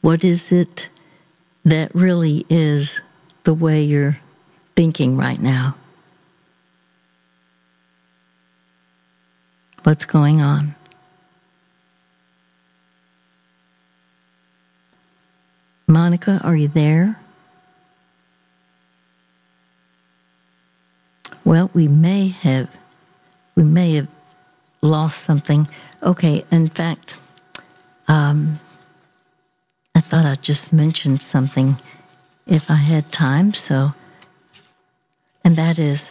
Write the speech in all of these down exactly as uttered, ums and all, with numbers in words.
What is it that really is the way you're thinking right now? What's going on? Monica, are you there? Well, we may have, we may have lost something. Okay, in fact, um, I thought I'd just mention something if I had time, so, and that is,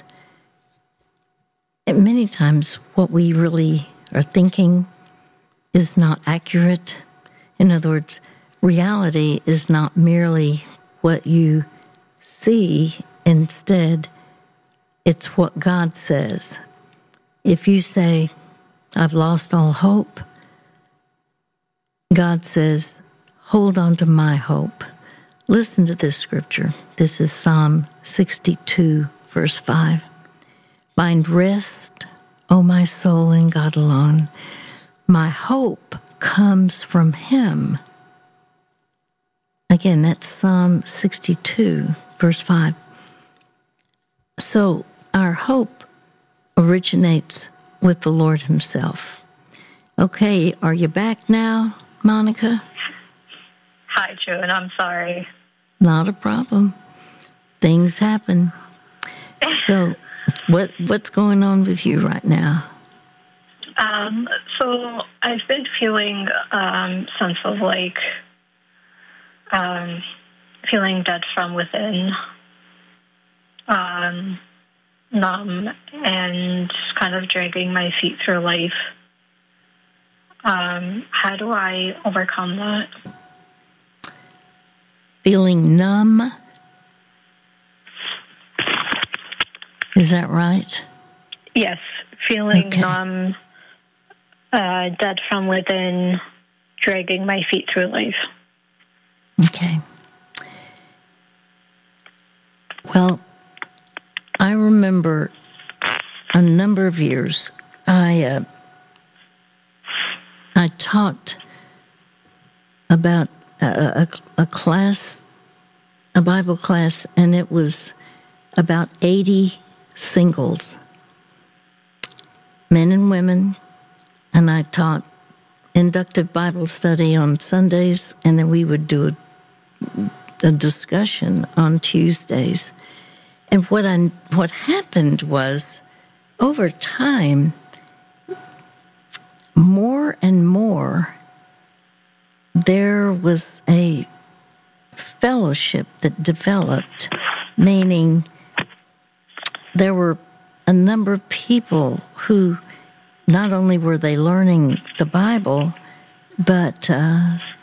many times what we really are thinking is not accurate. In other words, reality is not merely what you see. Instead, it's what God says. If you say, I've lost all hope, God says, hold on to my hope. Listen to this scripture. This is Psalm sixty-two, verse five. Find rest, O my soul, in God alone. My hope comes from Him. Again, that's Psalm sixty-two, verse five. So our hope originates with the Lord Himself. Okay, are you back now, Monica? Hi, June. I'm sorry. Not a problem. Things happen. So, what what's going on with you right now? Um, so I've been feeling um, sense of like um, feeling dead from within, um, numb, and kind of dragging my feet through life. Um, how do I overcome that? Feeling numb? Is that right? Yes, feeling okay. numb, uh, dead from within, dragging my feet through life. Okay. Well, I remember a number of years, I uh, I taught about a, a, a class, a Bible class, and it was about eighty singles, men and women, and I taught inductive Bible study on Sundays, and then we would do a, a discussion on Tuesdays. And what I what happened was, over time, more and more, there was a fellowship that developed, meaning there were a number of people who not only were they learning the Bible, but uh,